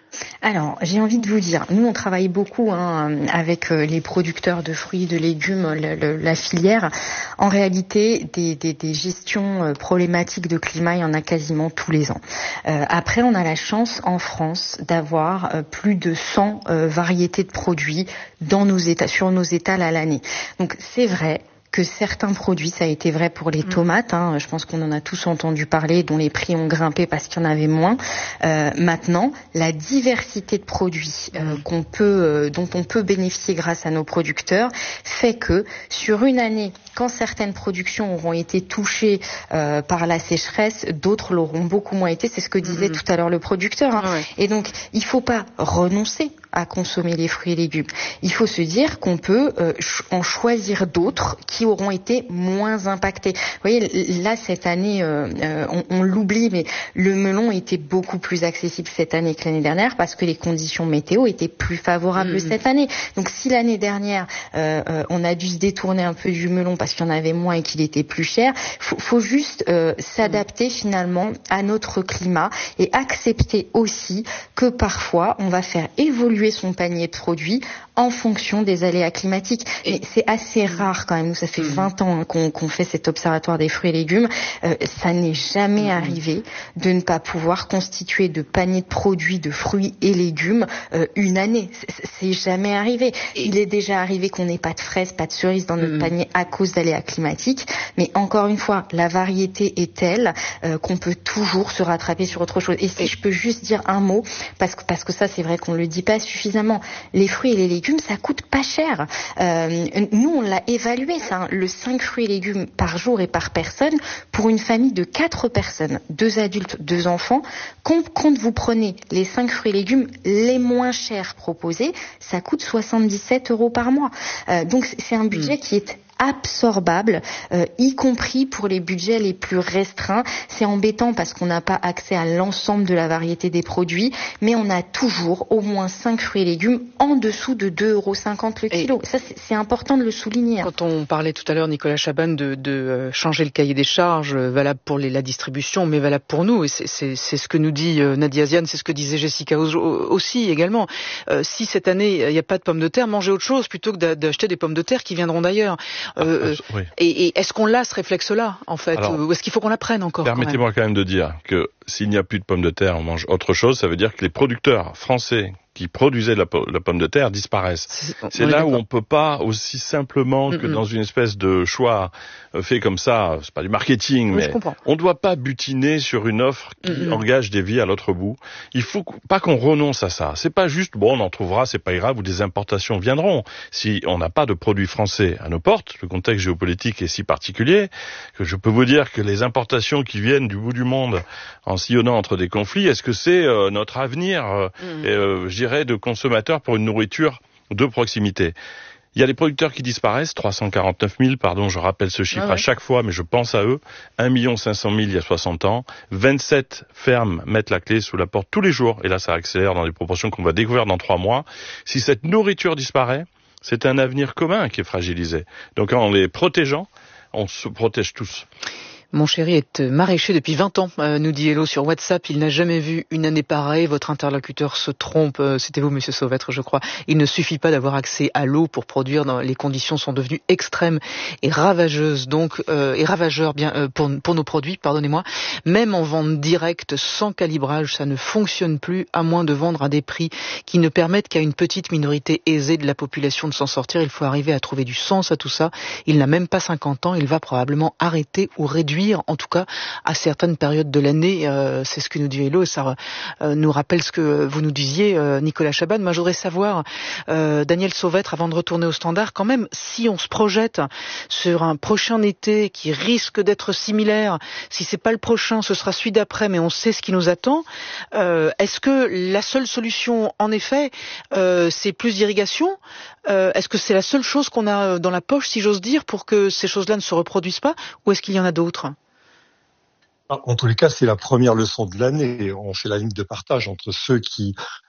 Alors, j'ai envie de vous dire, nous on travaille beaucoup hein, avec les producteurs de fruits, de légumes, le, le, la filière. En réalité, des, des, des gestions problématiques de climat, il y en a quasiment tous les ans. Euh, après, on a la chance en France d'avoir euh, plus de cent euh, variétés de produits dans nos états, sur nos étals à l'année. Donc, c'est vrai que certains produits, ça a été vrai pour les tomates, hein, je pense qu'on en a tous entendu parler, dont les prix ont grimpé parce qu'il y en avait moins. Euh, maintenant, la diversité de produits euh, qu'on peut, euh, dont on peut bénéficier grâce à nos producteurs fait que sur une année, quand certaines productions auront été touchées euh, par la sécheresse, d'autres l'auront beaucoup moins été. C'est ce que disait mmh. tout à l'heure le producteur. Hein. Ouais. Et donc, il ne faut pas renoncer à consommer les fruits et légumes. Il faut se dire qu'on peut euh, en choisir d'autres qui auront été moins impactés. Vous voyez, là, cette année, euh, euh, on, on l'oublie, mais le melon était beaucoup plus accessible cette année que l'année dernière parce que les conditions météo étaient plus favorables mmh. cette année. Donc, si l'année dernière, euh, euh, on a dû se détourner un peu du melon parce qu'il y en avait moins et qu'il était plus cher, faut, faut juste euh, s'adapter mmh. finalement à notre climat et accepter aussi que parfois, on va faire évoluer son panier de produits en fonction des aléas climatiques. Mais c'est assez rare quand même. Nous, ça fait vingt ans hein, qu'on, qu'on fait cet observatoire des fruits et légumes. Euh, ça n'est jamais arrivé de ne pas pouvoir constituer de panier de produits de fruits et légumes euh, une année. C'est, c'est jamais arrivé. Il est déjà arrivé qu'on n'ait pas de fraises, pas de cerises dans notre mmh. panier à cause d'aléas climatiques. Mais encore une fois, la variété est telle euh, qu'on peut toujours se rattraper sur autre chose. Et si et... je peux juste dire un mot, parce que, parce que ça, c'est vrai qu'on le dit pas suffisamment. Les fruits et les légumes, ça coûte pas cher. Euh, nous, on l'a évalué, ça, hein, le cinq fruits et légumes par jour et par personne pour une famille de quatre personnes, deux adultes, deux enfants. Quand, quand vous prenez les cinq fruits et légumes les moins chers proposés, ça coûte soixante-dix-sept euros par mois. Euh, donc, c'est un budget mmh. qui est absorbable, euh, y compris pour les budgets les plus restreints. C'est embêtant parce qu'on n'a pas accès à l'ensemble de la variété des produits, mais on a toujours au moins cinq fruits et légumes en dessous de deux euros cinquante le kilo. Et ça, c'est, c'est important de le souligner. Quand on parlait tout à l'heure, Nicolas Chaban, de, de changer le cahier des charges, valable pour les, la distribution, mais valable pour nous, et c'est, c'est, c'est ce que nous dit Nadia Ziane, c'est ce que disait Jessica aussi également. Euh, si cette année, il n'y a pas de pommes de terre, mangez autre chose plutôt que d'acheter des pommes de terre qui viendront d'ailleurs. Euh, ah, oui. et, et est-ce qu'on l'a ce réflexe-là en fait? Alors, ou est-ce qu'il faut qu'on l'apprenne encore? Permettez-moi quand même, quand même de dire que s'il n'y a plus de pommes de terre, on mange autre chose. Ça veut dire que les producteurs français qui produisaient la, la pomme de terre disparaissent. C'est, c'est là où on peut pas aussi simplement mm-hmm. que dans une espèce de choix fait comme ça, c'est pas du marketing, oui, mais on ne doit pas butiner sur une offre qui mm-hmm. engage des vies à l'autre bout. Il faut pas qu'on renonce à ça. C'est pas juste, bon, on en trouvera, c'est pas grave, ou des importations viendront. Si on n'a pas de produits français à nos portes, le contexte géopolitique est si particulier que je peux vous dire que les importations qui viennent du bout du monde en sillonnant entre des conflits, est-ce que c'est euh, notre avenir, euh, mm-hmm. et, euh, je dirais, de consommateurs pour une nourriture de proximité? Il y a des producteurs qui disparaissent, trois cent quarante-neuf mille, pardon, je rappelle ce chiffre ah ouais. à chaque fois, mais je pense à eux. un million cinq cent mille il y a soixante ans. vingt-sept fermes mettent la clé sous la porte tous les jours, et là ça accélère dans des proportions qu'on va découvrir dans trois mois. Si cette nourriture disparaît, c'est un avenir commun qui est fragilisé. Donc en les protégeant, on se protège tous. Mon chéri est maraîcher depuis vingt ans, euh, nous dit Hello sur WhatsApp. Il n'a jamais vu une année pareille. Votre interlocuteur se trompe. Euh, c'était vous, Monsieur Sauvêtre, je crois. Il ne suffit pas d'avoir accès à l'eau pour produire. Dans, les conditions sont devenues extrêmes et ravageuses, donc euh, et ravageurs bien euh, pour, pour nos produits. Pardonnez-moi. Même en vente directe, sans calibrage, ça ne fonctionne plus, à moins de vendre à des prix qui ne permettent qu'à une petite minorité aisée de la population de s'en sortir. Il faut arriver à trouver du sens à tout ça. Il n'a même pas cinquante ans. Il va probablement arrêter ou réduire, en tout cas à certaines périodes de l'année. Euh, c'est ce que nous dit Hello, et ça euh, nous rappelle ce que vous nous disiez, euh, Nicolas Chaban. Moi, je voudrais savoir, euh, Daniel Sauvêtre, avant de retourner au standard, quand même, si on se projette sur un prochain été qui risque d'être similaire, si c'est pas le prochain, ce sera celui d'après, mais on sait ce qui nous attend, euh, est-ce que la seule solution, en effet, euh, c'est plus d'irrigation? Euh, est-ce que c'est la seule chose qu'on a dans la poche, si j'ose dire, pour que ces choses-là ne se reproduisent pas, ou est-ce qu'il y en a d'autres? En tous les cas, c'est la première leçon de l'année. On fait la ligne de partage entre ceux qui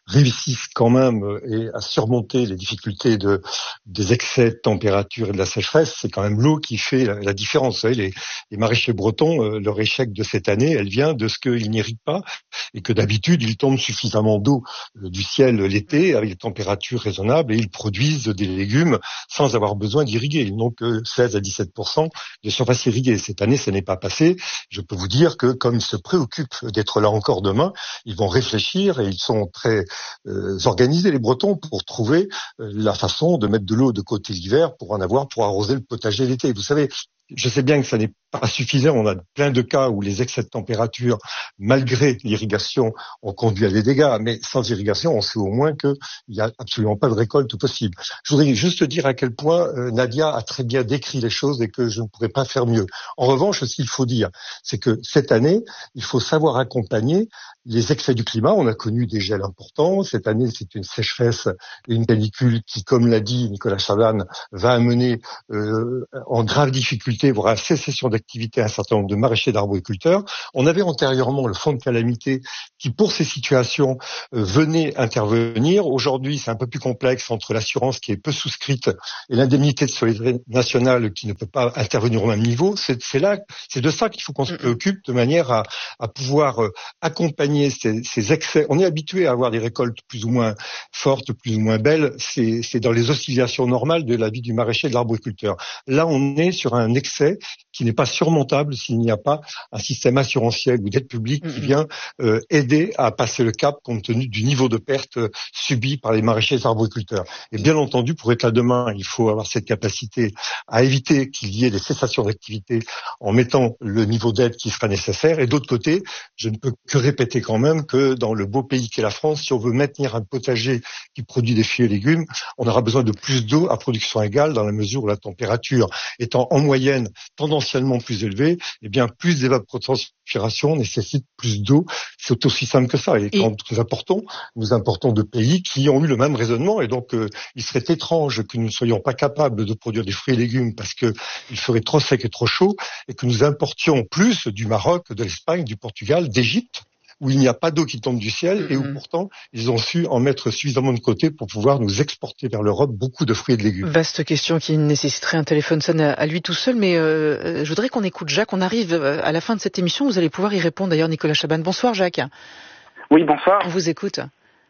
réussissent quand même et à surmonter les difficultés de des excès de température et de la sécheresse, c'est quand même l'eau qui fait la, la différence. Vous savez, les, les maraîchers bretons, euh, leur échec de cette année, elle vient de ce qu'ils n'irriguent pas et que d'habitude il tombe suffisamment d'eau euh, du ciel l'été avec des températures raisonnables et ils produisent des légumes sans avoir besoin d'irriguer. Ils n'ont que seize à dix-sept pour cent de surface irriguée. Cette année, ça n'est pas passé. Je peux vous dire que comme ils se préoccupent d'être là encore demain, ils vont réfléchir et ils sont très euh, organisés, les Bretons, pour trouver euh, la façon de mettre de l'eau de côté l'hiver pour en avoir pour arroser le potager l'été. Vous savez, je sais bien que ça n'est pas suffisant. On a plein de cas où les excès de température, malgré l'irrigation, ont conduit à des dégâts. Mais sans irrigation, on sait au moins qu'il n'y a absolument pas de récolte possible. Je voudrais juste dire à quel point euh, Nadia a très bien décrit les choses et que je ne pourrais pas faire mieux. En revanche, ce qu'il faut dire, c'est que cette année, il faut savoir accompagner les excès du climat. On a connu des gels importants. Cette année, c'est une sécheresse et une canicule qui, comme l'a dit Nicolas Chabannes, va amener euh, en grave difficulté, voire à sécession d'activité un certain nombre de maraîchers d'arboriculteurs. On avait antérieurement le fonds de calamité qui, pour ces situations, euh, venait intervenir. Aujourd'hui, c'est un peu plus complexe entre l'assurance qui est peu souscrite et l'indemnité de solidarité nationale qui ne peut pas intervenir au même niveau. C'est, c'est là, c'est de ça qu'il faut qu'on se préoccupe de manière à, à pouvoir euh, accompagner Ces, ces excès. On est habitué à avoir des récoltes plus ou moins fortes, plus ou moins belles. C'est, c'est dans les oscillations normales de la vie du maraîcher et de l'arboriculteur. Là, on est sur un excès qui n'est pas surmontable s'il n'y a pas un système assurantiel ou d'aide publique qui vient euh, aider à passer le cap compte tenu du niveau de perte euh, subi par les maraîchers et les arboriculteurs. Et bien entendu, pour être là demain, il faut avoir cette capacité à éviter qu'il y ait des cessations d'activité en mettant le niveau d'aide qui sera nécessaire. Et d'autre côté, je ne peux que répéter quand même que dans le beau pays qu'est la France, si on veut maintenir un potager qui produit des fruits et légumes, on aura besoin de plus d'eau à production égale dans la mesure où la température étant en moyenne tendanciellement plus élevée, eh bien plus d'évapotranspiration nécessite plus d'eau. C'est aussi simple que ça. Et, et quand nous importons, nous importons de pays qui ont eu le même raisonnement et donc euh, il serait étrange que nous ne soyons pas capables de produire des fruits et légumes parce que il ferait trop sec et trop chaud et que nous importions plus du Maroc, de l'Espagne, du Portugal, d'Égypte, où il n'y a pas d'eau qui tombe du ciel mm-hmm. et où pourtant ils ont su en mettre suffisamment de côté pour pouvoir nous exporter vers l'Europe beaucoup de fruits et de légumes. Vaste question qui nécessiterait un téléphone sonne à lui tout seul, mais euh, je voudrais qu'on écoute Jacques. On arrive à la fin de cette émission, vous allez pouvoir y répondre d'ailleurs, Nicolas Chabannes. Bonsoir Jacques. Oui, bonsoir. On vous écoute.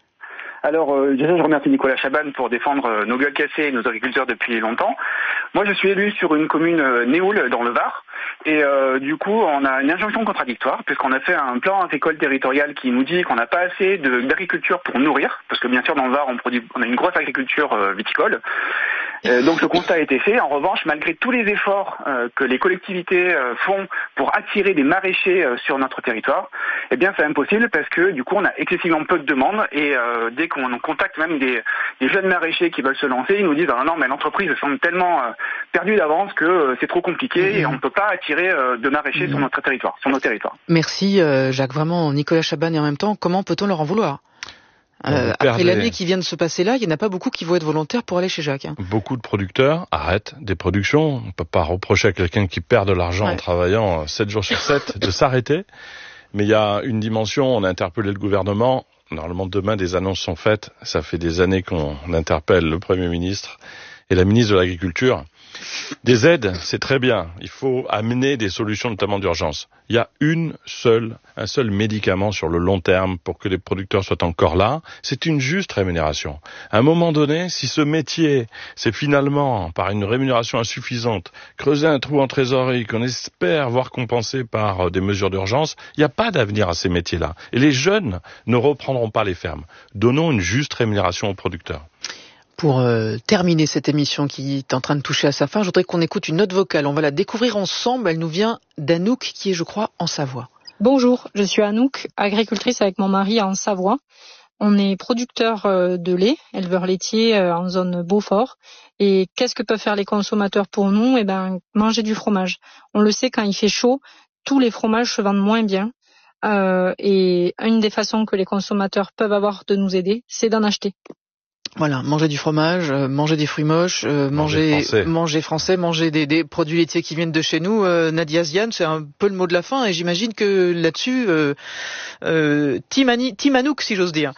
Alors, euh, déjà, je remercie Nicolas Chabannes pour défendre euh, nos gueules cassées et nos agriculteurs depuis longtemps. Moi, je suis élu sur une commune euh, Néoul, dans le Var, et euh, du coup, on a une injonction contradictoire, puisqu'on a fait un plan agricole territorial qui nous dit qu'on n'a pas assez de, d'agriculture pour nourrir, parce que bien sûr, dans le Var, on, produit, on a une grosse agriculture euh, viticole. Euh, donc, le constat a été fait. En revanche, malgré tous les efforts euh, que les collectivités euh, font pour attirer des maraîchers euh, sur notre territoire, eh bien, c'est impossible parce que, du coup, on a excessivement peu de demandes et euh, dès qu'on contacte même des, des jeunes maraîchers qui veulent se lancer, ils nous disent ah non mais l'entreprise semble tellement euh, perdue d'avance que euh, c'est trop compliqué mmh. et on ne peut pas attirer euh, de maraîchers mmh. sur notre territoire, sur nos territoires. Merci euh, Jacques, vraiment Nicolas Chabannes, et en même temps comment peut-on leur en vouloir? Euh, après l'année qui vient de se passer là, il n'y en a pas beaucoup qui vont être volontaires pour aller chez Jacques. Hein. Beaucoup de producteurs arrêtent des productions. On ne peut pas reprocher à quelqu'un qui perd de l'argent ouais. en travaillant sept jours sur sept de s'arrêter. Mais il y a une dimension, on a interpellé le gouvernement. Normalement, demain, des annonces sont faites. Ça fait des années qu'on interpelle le Premier ministre et la ministre de l'Agriculture. Des aides, c'est très bien. Il faut amener des solutions, notamment d'urgence. Il y a une seule, un seul médicament sur le long terme pour que les producteurs soient encore là. C'est une juste rémunération. À un moment donné, si ce métier, c'est finalement, par une rémunération insuffisante, creuser un trou en trésorerie qu'on espère voir compensé par des mesures d'urgence, il n'y a pas d'avenir à ces métiers-là. Et les jeunes ne reprendront pas les fermes. Donnons une juste rémunération aux producteurs. Pour euh, terminer cette émission qui est en train de toucher à sa fin, je voudrais qu'on écoute une note vocale. On va la découvrir ensemble. Elle nous vient d'Anouk, qui est, je crois, en Savoie. Bonjour, je suis Anouk, agricultrice avec mon mari en Savoie. On est producteur euh, de lait, éleveur laitier euh, en zone Beaufort. Et qu'est-ce que peuvent faire les consommateurs pour nous? Eh ben, manger du fromage. On le sait, quand il fait chaud, tous les fromages se vendent moins bien. Euh, et une des façons que les consommateurs peuvent avoir de nous aider, c'est d'en acheter. Voilà, manger du fromage, euh, manger des fruits moches, euh, manger, manger français, manger, français, manger des, des produits laitiers qui viennent de chez nous. Euh, Nadia Ziane, c'est un peu le mot de la fin et j'imagine que là-dessus, euh, euh, Team, Ani, Team Anouk, si j'ose dire.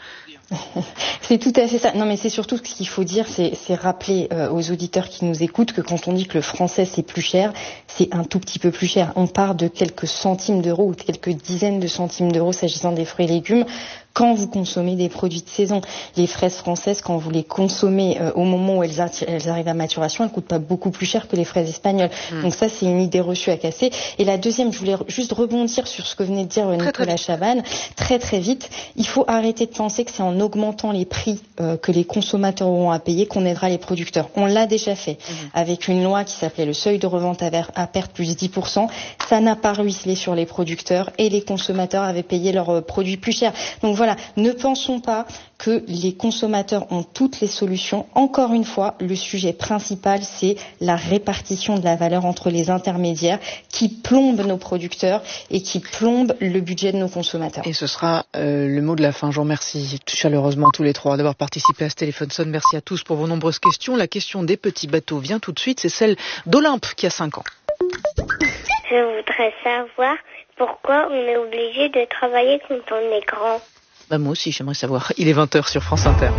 C'est tout à fait ça. Non, mais c'est surtout ce qu'il faut dire, c'est, c'est rappeler euh, aux auditeurs qui nous écoutent que quand on dit que le français c'est plus cher, c'est un tout petit peu plus cher. On part de quelques centimes d'euros ou de quelques dizaines de centimes d'euros s'agissant des fruits et légumes. Quand vous consommez des produits de saison, les fraises françaises, quand vous les consommez euh, au moment où elles, atti- elles arrivent à maturation, elles coûtent pas beaucoup plus cher que les fraises espagnoles. Mmh. Donc ça, c'est une idée reçue à casser. Et la deuxième, je voulais juste rebondir sur ce que venait de dire très, Nicolas très Chabanne, très très vite. Il faut arrêter de penser que c'est en augmentant les prix euh, que les consommateurs auront à payer qu'on aidera les producteurs. On l'a déjà fait mmh. avec une loi qui s'appelait le seuil de revente à, ver- à perte plus dix pour cent. Ça n'a pas ruisselé sur les producteurs et les consommateurs avaient payé leurs euh, produits plus chers. Donc voilà, ne pensons pas que les consommateurs ont toutes les solutions. Encore une fois, le sujet principal, c'est la répartition de la valeur entre les intermédiaires qui plombent nos producteurs et qui plombent le budget de nos consommateurs. Et ce sera euh, le mot de la fin. Je vous remercie chaleureusement tous les trois d'avoir participé à ce téléphone sonne. Merci à tous pour vos nombreuses questions. La question des petits bateaux vient tout de suite. C'est celle d'Olympe qui a cinq ans. Je voudrais savoir pourquoi on est obligé de travailler quand on est grand. Bah moi aussi, j'aimerais savoir. Il est vingt heures sur France Inter.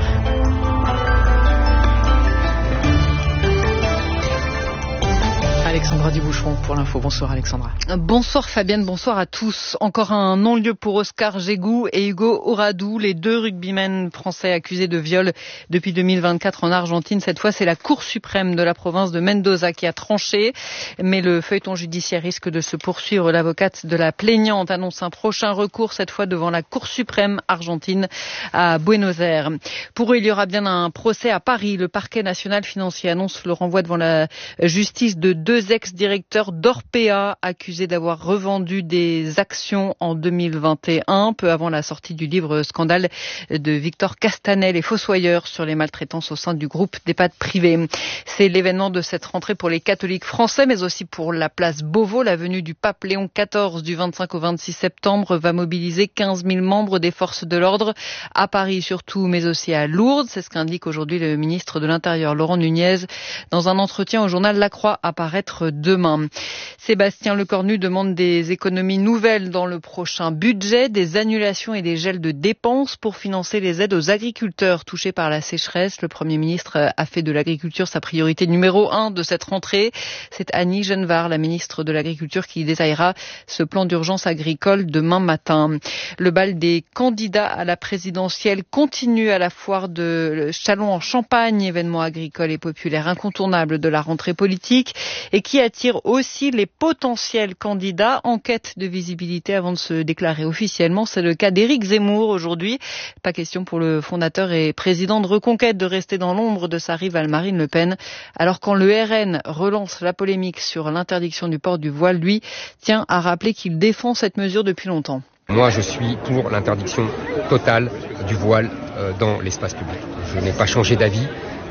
Alexandra Duboucheron pour l'info. Bonsoir Alexandra. Bonsoir Fabienne, bonsoir à tous. Encore un non-lieu pour Oscar Jégou et Hugo Oradou, les deux rugbymen français accusés de viol depuis deux mille vingt-quatre en Argentine. Cette fois, c'est la Cour suprême de la province de Mendoza qui a tranché. Mais le feuilleton judiciaire risque de se poursuivre. L'avocate de la plaignante annonce un prochain recours, cette fois devant la Cour suprême argentine à Buenos Aires. Pour eux, il y aura bien un procès à Paris. Le parquet national financier annonce le renvoi devant la justice de deux ex-directeurs d'Orpea accusés d'avoir revendu des actions en deux mille vingt et un, peu avant la sortie du livre Scandale de Victor Castanel et Fossoyeur sur les maltraitances au sein du groupe d'EHPAD privés. C'est l'événement de cette rentrée pour les catholiques français, mais aussi pour la place Beauvau. La venue du pape Léon quatorze du vingt-cinq au vingt-six septembre va mobiliser quinze mille membres des forces de l'ordre à Paris surtout, mais aussi à Lourdes. C'est ce qu'indique aujourd'hui le ministre de l'Intérieur, Laurent Nunez, dans un entretien au journal La Croix à paraître demain. Sébastien Lecornu demande des économies nouvelles dans le prochain budget, des annulations et des gels de dépenses pour financer les aides aux agriculteurs touchés par la sécheresse. Le Premier ministre a fait de l'agriculture sa priorité numéro un de cette rentrée. C'est Annie Genevard, la ministre de l'Agriculture, qui détaillera ce plan d'urgence agricole demain matin. Le bal des candidats à la présidentielle continue à la foire de Châlons en Champagne, événement agricole et populaire incontournable de la rentrée politique et qui attire aussi les potentiels candidats en quête de visibilité avant de se déclarer officiellement. C'est le cas d'Éric Zemmour aujourd'hui. Pas question pour le fondateur et président de Reconquête de rester dans l'ombre de sa rivale Marine Le Pen. Alors quand le R N relance la polémique sur l'interdiction du port du voile, lui tient à rappeler qu'il défend cette mesure depuis longtemps. Moi, je suis pour l'interdiction totale du voile euh, dans l'espace public. Je n'ai pas changé d'avis.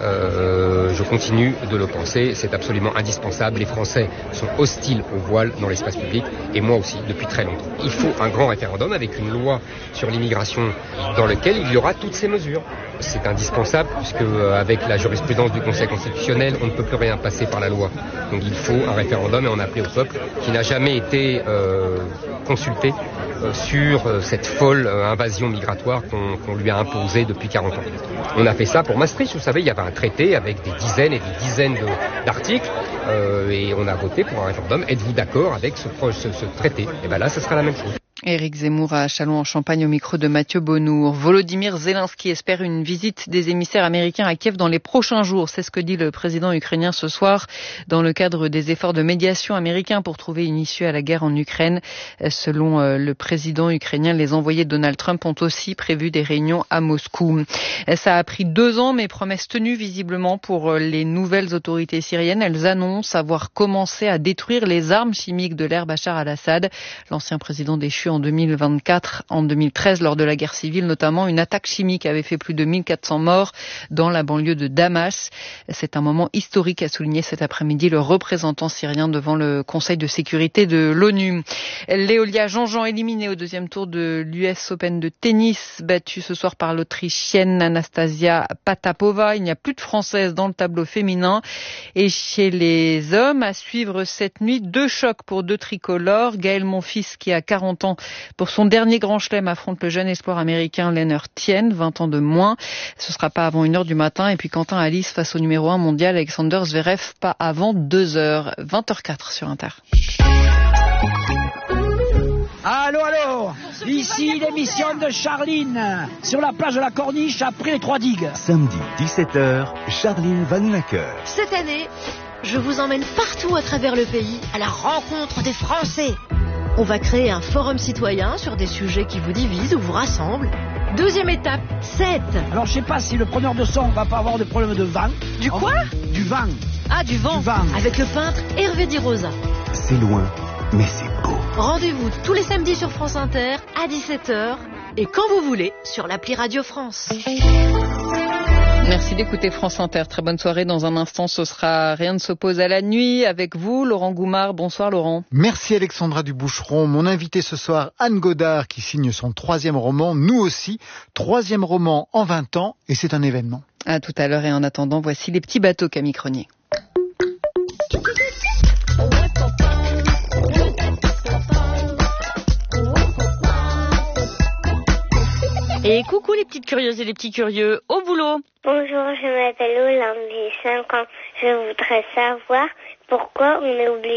Euh, je continue de le penser, c'est absolument indispensable. Les Français sont hostiles au voile dans l'espace public et moi aussi depuis très longtemps. Il faut un grand référendum avec une loi sur l'immigration dans lequel il y aura toutes ces mesures. C'est indispensable puisque euh, avec la jurisprudence du Conseil constitutionnel, on ne peut plus rien passer par la loi. Donc il faut un référendum et on a appelé au peuple qui n'a jamais été euh, consulté euh, sur euh, cette folle euh, invasion migratoire qu'on, qu'on lui a imposée depuis quarante ans. On a fait ça pour Maastricht, vous savez, il y avait un traité avec des dizaines et des dizaines de, d'articles euh, et on a voté pour un référendum. Êtes-vous d'accord avec ce, ce, ce traité ? Et bien là, ce sera la même chose. Éric Zemmour à Châlons-en-Champagne au micro de Mathieu Bonnour. Volodymyr Zelensky espère une visite des émissaires américains à Kiev dans les prochains jours. C'est ce que dit le président ukrainien ce soir dans le cadre des efforts de médiation américains pour trouver une issue à la guerre en Ukraine. Selon le président ukrainien, les envoyés de Donald Trump ont aussi prévu des réunions à Moscou. Ça a pris deux ans, mais promesse tenue visiblement pour les nouvelles autorités syriennes. Elles annoncent avoir commencé à détruire les armes chimiques de l'ère Bachar al-Assad, l'ancien président déchu en deux mille vingt-quatre, en deux mille treize, lors de la guerre civile notamment. Une attaque chimique avait fait plus de mille quatre cents morts dans la banlieue de Damas. C'est un moment historique, a souligné cet après-midi le représentant syrien devant le Conseil de sécurité de l'ONU. Léolia Jean-Jean éliminée au deuxième tour de l'U S Open de tennis, battue ce soir par l'Autrichienne Anastasia Patapova. Il n'y a plus de Française dans le tableau féminin. Et chez les hommes, à suivre cette nuit, deux chocs pour deux tricolores. Gaël Monfils, qui a quarante ans, pour son dernier grand chelem affronte le jeune espoir américain Lennart Tien, vingt ans de moins. Ce sera pas avant une heure du matin. Et puis Quentin Alice face au numéro un mondial Alexander Zverev, pas avant deux heures. vingt heures quatre sur Inter. Allô, allô, ici l'émission de Charline, sur la plage de la Corniche après les trois digues. Samedi dix-sept heures, Charline Vanhoenacker. Cette année, je vous emmène partout à travers le pays à la rencontre des Français. On va créer un forum citoyen sur des sujets qui vous divisent ou vous rassemblent. Deuxième étape, sept. Alors je sais pas si le preneur de son va pas avoir de problème de vent. Du quoi ? Du vent. Ah, du vent. Du vent. Avec le peintre Hervé Di Rosa. C'est loin, mais c'est beau. Rendez-vous tous les samedis sur France Inter à dix-sept heures et quand vous voulez sur l'appli Radio France. Merci d'écouter France Inter. Très bonne soirée. Dans un instant, ce sera Rien ne s'oppose à la nuit avec vous, Laurent Goumard. Bonsoir, Laurent. Merci, Alexandra Duboucheron. Mon invité ce soir, Anne Godard, qui signe son troisième roman. Nous aussi. Troisième roman en vingt ans. Et c'est un événement. À tout à l'heure. Et en attendant, voici Les petits bateaux, Camille Cronier. Et coucou les petites curieuses et les petits curieux, au boulot. Bonjour, je m'appelle Olympe, j'ai cinq ans. Je voudrais savoir pourquoi on est obligé